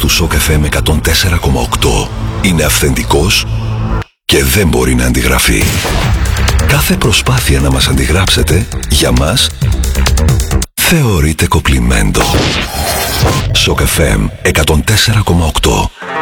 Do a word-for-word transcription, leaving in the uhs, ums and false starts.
του Σοκ εφ εμ εκατόν τέσσερα κόμμα οκτώ είναι αυθεντικός και δεν μπορεί να αντιγραφεί. Κάθε προσπάθεια να μας αντιγράψετε, για μας, θεωρείται κοπλιμέντο. Σοκ εφ εμ εκατόν τέσσερα κόμμα οκτώ.